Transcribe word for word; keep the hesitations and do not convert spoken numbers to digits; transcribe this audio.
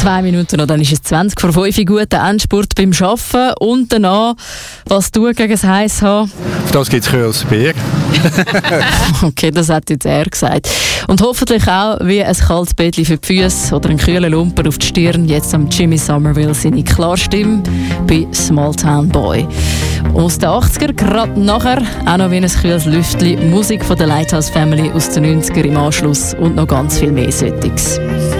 Zwei Minuten noch, dann ist es zwanzig vor fünf. Guter Endspurt beim Arbeiten. Und danach, was tun gegen das Heiß haben? Auf das gibt es kühles Bier. Okay, das hat jetzt er gesagt. Und hoffentlich auch wie ein kaltes Bettchen für die Füße oder einen kühlen Lumper auf die Stirn. Jetzt am Jimmy Somerville seine Klarstimme bei Small Town Boy. Aus den achtziger, gerade nachher, auch noch wie ein kühles Lüftchen, Musik von der Lighthouse Family aus den neunziger im Anschluss und noch ganz viel mehr Sättiges.